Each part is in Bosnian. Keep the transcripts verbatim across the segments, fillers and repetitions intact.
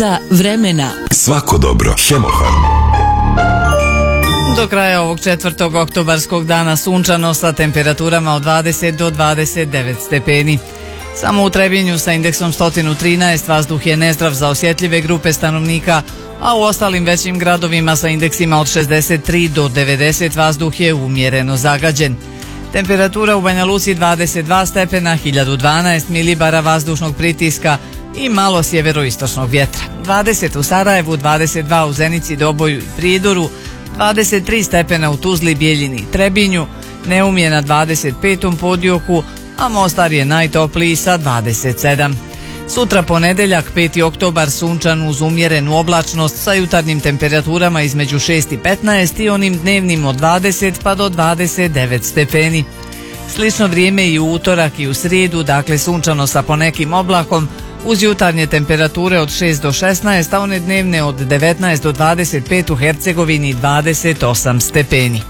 vremena. Svako dobro. Hemofarm. Do kraja ovog četvrtog oktobarskog dana sunčano sa temperaturama od dvadeset do dvadeset devet stepeni. Samo u Trebinju sa indeksom sto trinaest vazduh je nezdrav za osjetljive grupe stanovnika, a u ostalim većim gradovima sa indeksima od šezdeset tri do devedeset vazduh je umjereno zagađen. Temperatura u Banja Luci dvadeset dva stepena, hiljadu dvanaest milibara vazdušnog pritiska i malo sjeveroistočnog vjetra. dvadeset u Sarajevu, dvadeset dva u Zenici, Doboju i Prijedoru, dvadeset tri stepena u Tuzli, Bijeljini i Trebinju, Neum je na dvadeset petom podioku, a Mostar je najtopliji sa dvadeset sedam. Sutra ponedjeljak, peti oktobar, sunčan uz umjerenu oblačnost sa jutarnjim temperaturama između šest i petnaest i onim dnevnim od dvadeset pa do dvadeset devet stepeni. Slično vrijeme i u utorak i u srijedu, dakle sunčano sa ponekim oblakom, uz jutarnje temperature od šest do šesnaest, a one dnevne od devetnaest do dvadeset pet u Hercegovini i dvadeset osam stepeni.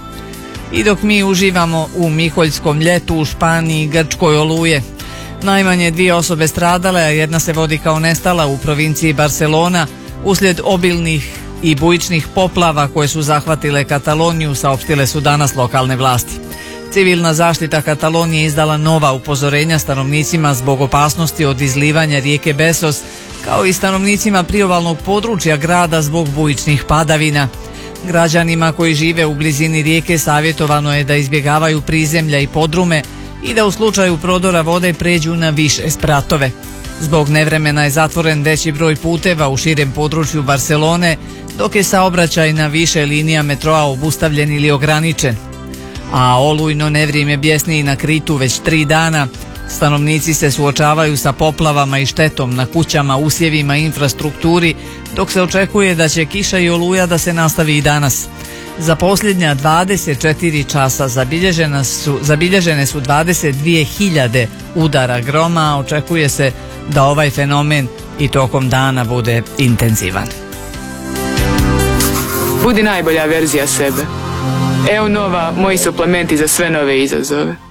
I dok mi uživamo u Miholjskom ljetu u Španiji i Grčkoj oluje, najmanje dvije osobe stradale, a jedna se vodi kao nestala u provinciji Barcelona uslijed obilnih i bujičnih poplava koje su zahvatile Kataloniju, saopštile su danas lokalne vlasti. Civilna zaštita Katalonije izdala nova upozorenja stanovnicima zbog opasnosti od izlivanja rijeke Besos, kao i stanovnicima priobalnog područja grada zbog bujičnih padavina. Građanima koji žive u blizini rijeke savjetovano je da izbjegavaju prizemlja i podrume i da u slučaju prodora vode pređu na više spratove. Zbog nevremena je zatvoren veći broj puteva u širem području Barcelone, dok je saobraćaj na više linija metroa obustavljen ili ograničen. A olujno nevrijeme bjesni i na Kritu već tri dana. Stanovnici se suočavaju sa poplavama i štetom na kućama, usjevima i infrastrukturi, dok se očekuje da će kiša i oluja da se nastavi i danas. Za posljednja dvadeset četiri časa zabilježene su, zabilježene su dvadeset dvije hiljade udara groma, a očekuje se da ovaj fenomen i tokom dana bude intenzivan. Budi najbolja verzija sebe. Evo nova, moji suplementi za sve nove izazove.